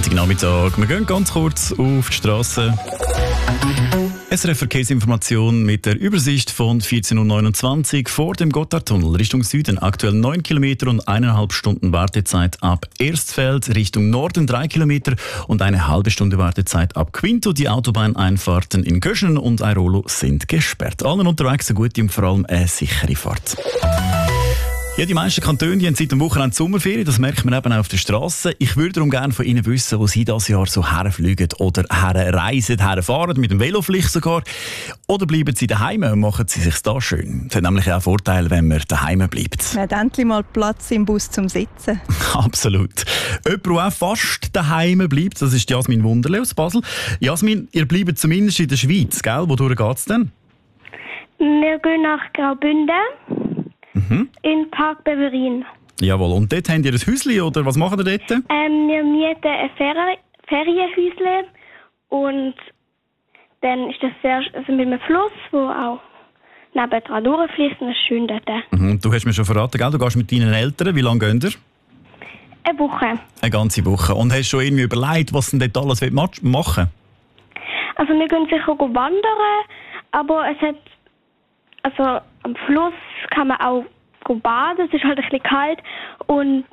Nachmittag. Wir gehen ganz kurz auf die Strasse. SRF Verkehrsinformation mit der Übersicht von 14.29 Uhr vor dem Gotthardtunnel Richtung Süden. Aktuell 9 Kilometer und 1,5 Stunden Wartezeit ab Erstfeld. Richtung Norden 3 Kilometer und eine halbe Stunde Wartezeit ab Quinto. Die Autobahneinfahrten in Göschen und Airolo sind gesperrt. Allen unterwegs eine gute und vor allem eine sichere Fahrt. Ja, die meisten Kantone die haben seit dem Wochenende Sommerferien, das merkt man eben auch auf der Straße. Ich würde darum gerne von Ihnen wissen, wo Sie dieses Jahr so herfliegen oder herreisen, herfahren, mit dem Velo vielleicht sogar. Oder bleiben Sie daheim und machen Sie sich da schön. Das hat nämlich auch Vorteile, wenn man daheim bleibt. Man hat endlich mal Platz im Bus zum Sitzen. Absolut. Jemand, der auch fast daheim bleibt, das ist Jasmin Wunderle aus Basel. Jasmin, ihr bleibt zumindest in der Schweiz, gell? Wodurch geht es denn? Wir gehen nach Graubünden. In Park Beverin. Jawohl. Und dort habt ihr ein Häuschen oder was macht ihr dort? Wir mieten ein Ferienhäuschen und dann ist das sehr, also mit einem Fluss, wo auch nebendran durchfließt und es ist schön dort. Du hast mir schon verraten, gell? Du gehst mit deinen Eltern. Wie lange geht ihr? Eine Woche. Eine ganze Woche. Und hast du schon irgendwie überlegt, was du denn dort alles machen willst? Also wir gehen sicher wandern, aber es hat, also am Fluss kann man auch baden, es ist halt ein bisschen kalt und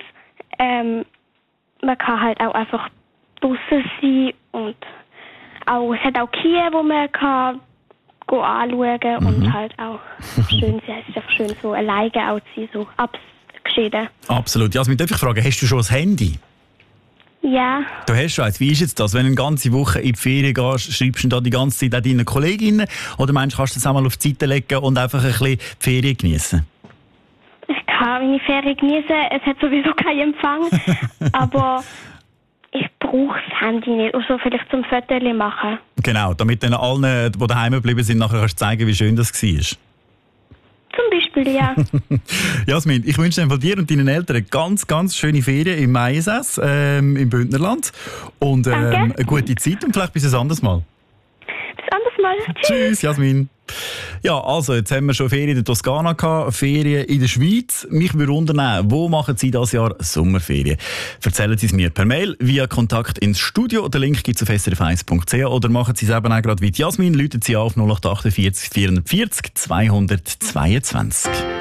man kann halt auch einfach draussen sein und auch, es hat auch Kühe, wo man kann anschauen und halt auch schön sein. Es ist einfach schön so alleine auch zu sein, so abgeschieden. Absolut. Jasmin, darf ich fragen, hast du schon ein Handy? Ja. Du hast schon eins. Wie ist jetzt das, wenn du eine ganze Woche in die Ferien gehst, schreibst du da die ganze Zeit auch deinen Kolleginnen? Oder meinst du, kannst du das auch mal auf die Seite legen und einfach ein bisschen die Ferien genießen? Ich kann meine Ferien genießen. Es hat sowieso keinen Empfang. Aber ich brauche das Handy nicht. Außer vielleicht zum Fotos machen. Genau, damit dann allen, die daheim geblieben sind, nachher kannst du zeigen, wie schön das war. Zum Beispiel, ja. Jasmin, ich wünsche dir und deinen Eltern ganz, ganz schöne Ferien im Maisass, im Bündnerland. Und eine gute Zeit und vielleicht bis ein anderes Mal. Bis ein anderes Mal. Tschüss, Jasmin. Ja, also, jetzt haben wir schon Ferien in der Toskana gehabt, Ferien in der Schweiz. Mich würde wundern, wo machen Sie dieses Jahr Sommerferien? Erzählen Sie es mir per Mail, via Kontakt ins Studio. Den Link gibt es auf srf1.ch oder machen Sie es eben auch gerade wie Jasmin, läuten Sie auf 0848 440 222.